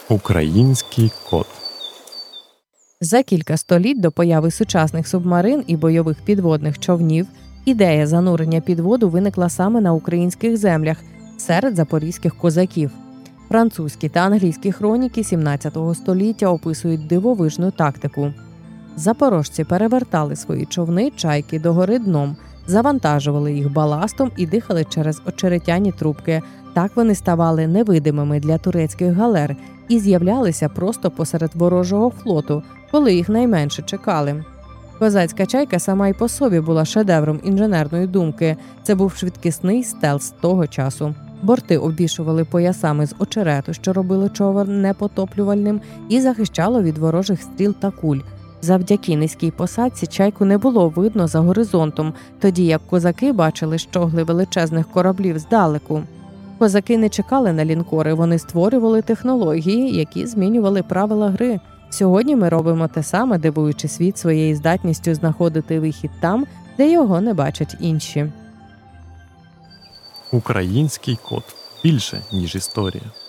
Український кот. За кілька століть до появи сучасних субмарин і бойових підводних човнів ідея занурення під воду виникла саме на українських землях серед запорізьких козаків. Французькі та англійські хроніки 17 століття описують дивовижну тактику. Запорожці перевертали свої човни чайки догори дном, завантажували їх баластом і дихали через очеретяні трубки. Так вони ставали невидимими для турецьких галер і з'являлися просто посеред ворожого флоту, коли їх найменше чекали. Козацька чайка сама й по собі була шедевром інженерної думки. Це був швидкісний стелс того часу. Борти обвішували поясами з очерету, що робило човен непотоплювальним і захищало від ворожих стріл та куль. Завдяки низькій посадці чайку не було видно за горизонтом, тоді як козаки бачили щогли величезних кораблів здалеку. Козаки не чекали на лінкори, вони створювали технології, які змінювали правила гри. Сьогодні ми робимо те саме, дивуючи світ своєю здатністю знаходити вихід там, де його не бачать інші. Український кот. Більше, ніж історія.